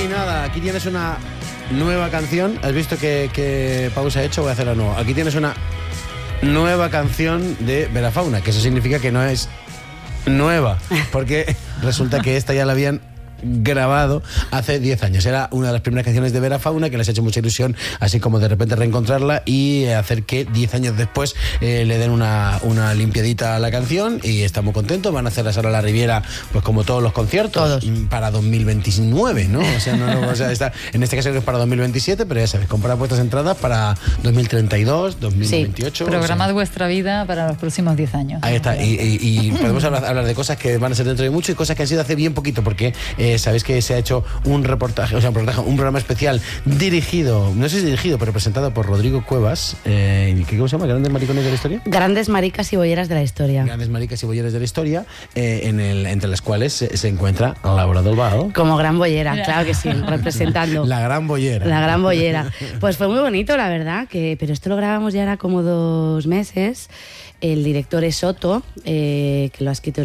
Y nada, aquí tienes una nueva canción. ¿Has visto qué pausa he hecho? Voy a hacerla nuevo. Aquí tienes una nueva canción de Vera Fauna, que eso significa que no es nueva, porque resulta que esta ya la habían grabado hace 10 años. Era una de las primeras canciones de Vera Fauna, que les ha hecho mucha ilusión, así como de repente reencontrarla y hacer que 10 años después le den una limpiadita a la canción, y estamos contentos. Van a hacer la Sala La Riviera, pues como todos los conciertos, para 2029, ¿no? O sea, está, en este caso es para 2027, pero ya sabes, comprar vuestras entradas para 2032, 2028. Sí, programad vuestra vida para los próximos 10 años. Ahí está, y podemos hablar de cosas que van a ser dentro de mucho y cosas que han sido hace bien poquito, porque sabéis que se ha hecho un reportaje, un programa especial dirigido, no sé si dirigido, pero presentado por Rodrigo Cuevas. ¿Cómo se llama? ¿Grandes maricones de la historia? Grandes maricas y bolleras de la historia. Grandes maricas y bolleras de la historia, entre las cuales se encuentra Laura Dolbao. Como gran bollera, claro que sí, representando. La gran bollera. La gran bollera. Pues fue muy bonito, la verdad, pero esto lo grabamos ya era como 2 meses. El director es Soto, que lo ha escrito,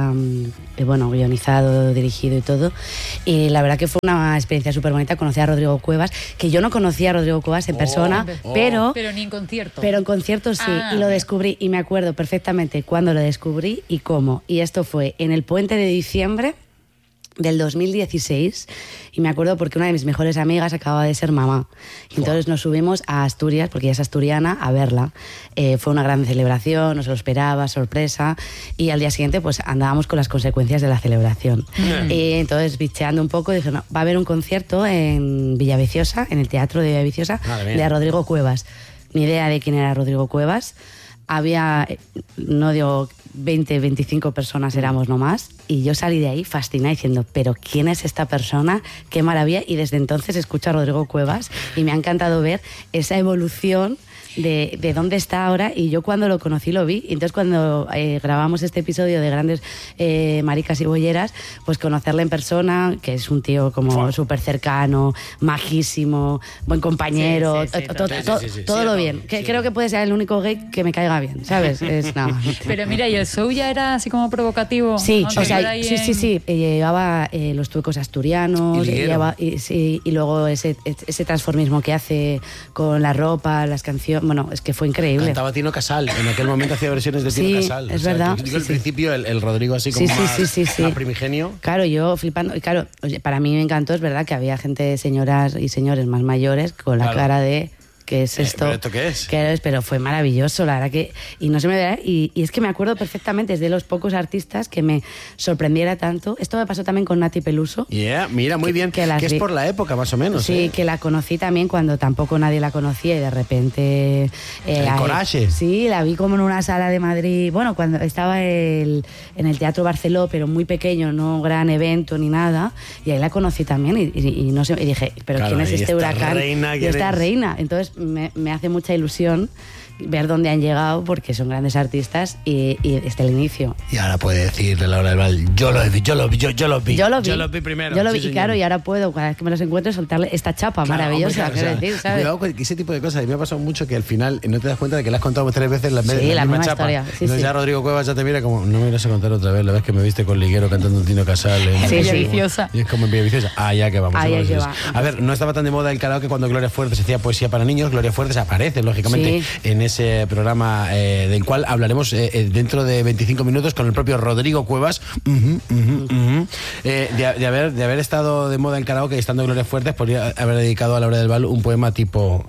guionizado, dirigido y todo. Y la verdad que fue una experiencia súper bonita. Conocí a Rodrigo Cuevas, que yo no conocía a Rodrigo Cuevas en persona, pero ni en concierto. Pero en concierto sí, y lo descubrí, y me acuerdo perfectamente cuándo lo descubrí y cómo. Y esto fue en el puente de diciembre del 2016, y me acuerdo porque una de mis mejores amigas acababa de ser mamá, y entonces nos subimos a Asturias, porque ella es asturiana, a verla. Fue una gran celebración, no se lo esperaba, sorpresa, y al día siguiente pues andábamos con las consecuencias de la celebración. Y entonces, bicheando un poco, dije, no, va a haber un concierto en Villaviciosa, en el Teatro de Villaviciosa, de Rodrigo Cuevas. Ni idea de quién era Rodrigo Cuevas. Había, no digo 20, 25 personas éramos nomás, y yo salí de ahí fascinada diciendo, pero ¿quién es esta persona? ¡Qué maravilla! Y desde entonces escucho a Rodrigo Cuevas y me ha encantado ver esa evolución de dónde está ahora. Y yo cuando lo conocí lo vi, y entonces cuando grabamos este episodio de Grandes Maricas y Bolleras, pues conocerle en persona, que es un tío como súper cercano, majísimo, buen compañero, todo lo bien. Creo que puede ser el único gay que me caiga bien, ¿sabes? Pero mira, ¿y el show ya era así como provocativo? Sí, o sea, sí. Llevaba los tuecos asturianos, y luego ese transformismo que hace con la ropa, las canciones. Bueno, es que fue increíble. Cantaba Tino Casal, en aquel momento hacía versiones de Tino Casal. Es verdad. Yo al principio el Rodrigo así como más primigenio. Claro, yo flipando. Y claro, para mí me encantó, es verdad que había gente, señoras y señores más mayores, con la cara de... ¿Qué es esto? ¿Pero esto qué es? Pero fue maravilloso, la verdad que... Y no se me ve, y es que me acuerdo perfectamente, es de los pocos artistas que me sorprendiera tanto. Esto me pasó también con Nati Peluso. Mira, muy bien. Que es por la época, más o menos. Sí, que la conocí también cuando tampoco nadie la conocía, y de repente... el Coraje. Sí, la vi como en una sala de Madrid. Bueno, cuando estaba en el Teatro Barceló, pero muy pequeño, no gran evento ni nada. Y ahí la conocí también, y no sé, y dije, ¿pero quién es este huracán? Y esta reina. Entonces me hace mucha ilusión ver dónde han llegado, porque son grandes artistas, y desde el inicio. Y ahora puede decirle Laura del Val, yo lo vi primero. Yo lo vi, y claro, y ahora puedo, cada vez que me los encuentro, soltarle esta chapa maravillosa, decir, ¿sabes? Cuidado con ese tipo de cosas. Y me ha pasado mucho que al final no te das cuenta de que la has contado 3 veces la misma chapa. Historia. Entonces ya Rodrigo Cuevas ya te mira como, no me irás a contar otra vez la vez que me viste con Liguero cantando un Tino Casal. Villaviciosa. Y es como en Villaviciosa. Ya que vamos. Va. A ver, no estaba tan de moda el karaoke cuando Gloria Fuertes hacía poesía para niños. Gloria Fuertes aparece, lógicamente, en ese programa del cual hablaremos dentro de 25 minutos con el propio Rodrigo Cuevas. De haber estado de moda el karaoke y estando Gloria Fuertes, podría haber dedicado a Laura del Val un poema tipo: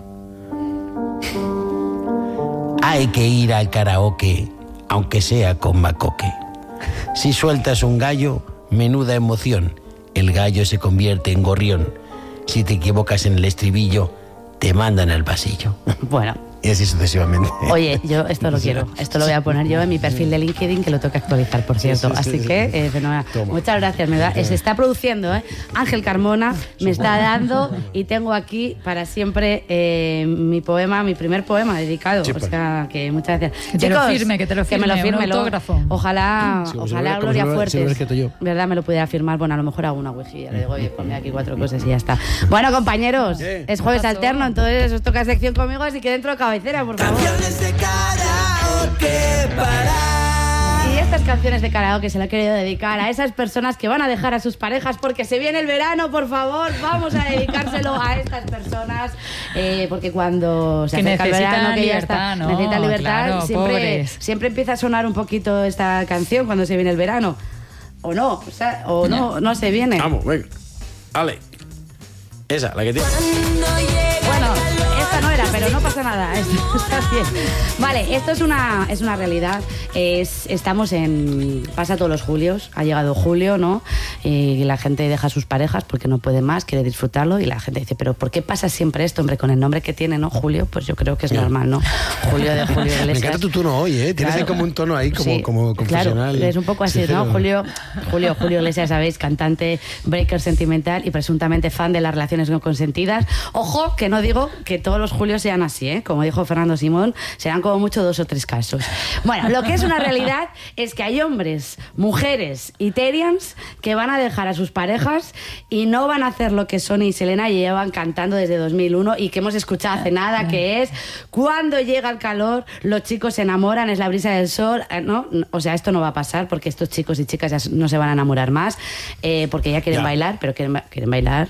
hay que ir al karaoke, aunque sea con macoque. Si sueltas un gallo, menuda emoción, el gallo se convierte en gorrión. Si te equivocas en el estribillo, te mandan al pasillo. Bueno. Y así sucesivamente. Oye, yo esto lo quiero. Esto lo voy a poner yo en mi perfil de LinkedIn, que lo tengo que actualizar, por cierto. Así que, muchas gracias. Se está produciendo, Ángel Carmona me está dando, y tengo aquí para siempre mi primer poema dedicado. O sea, que muchas gracias. Que te lo firme, un autógrafo. Ojalá Gloria Fuertes, ¿verdad? Me lo pudiera firmar. Bueno, a lo mejor hago una ouijilla. Le digo, oye, ponme aquí 4 cosas y ya está. Bueno, compañeros, es jueves alterno, entonces os toca sección conmigo, así que dentro cabecera, por favor. Canciones de karaoke para Y estas canciones de karaoke se las he querido dedicar a esas personas que van a dejar a sus parejas porque se viene el verano, por favor, vamos a dedicárselo a estas personas, porque cuando se acerca el verano, que ya está, ¿no? necesitan libertad, Claro, siempre empieza a sonar un poquito esta canción cuando se viene el verano. O no, no se viene. Vamos, venga. Ale. Esa, la que tiene. Bueno, esta no era, pero no pasa nada. Esto está bien. Vale, esto es una realidad. Estamos en... Pasa todos los julios. Ha llegado julio, ¿no? Y la gente deja a sus parejas porque no puede más, quiere disfrutarlo. Y la gente dice, ¿pero por qué pasa siempre esto? Hombre, con el nombre que tiene, ¿no? Julio, pues yo creo que es normal, ¿no? Julio de Julio Iglesias. Me encanta tu tono hoy, ¿eh? Tienes ahí como un tono ahí, como confesional. Claro, es un poco así, sincero, ¿no? Julio Iglesias, sabéis, cantante, breaker sentimental y presuntamente fan de las relaciones no consentidas. Ojo, que no digo que todos los Julios sean así, ¿eh? Como dijo Fernando Simón, serán como mucho 2 o 3 casos. Bueno, lo que es una realidad es que hay hombres, mujeres y terians que van a dejar a sus parejas y no van a hacer lo que Sony y Selena llevan cantando desde 2001 y que hemos escuchado hace nada, que es cuando llega el calor, los chicos se enamoran, es la brisa del sol, ¿no? O sea, esto no va a pasar porque estos chicos y chicas ya no se van a enamorar más, porque ya quieren bailar, pero quieren bailar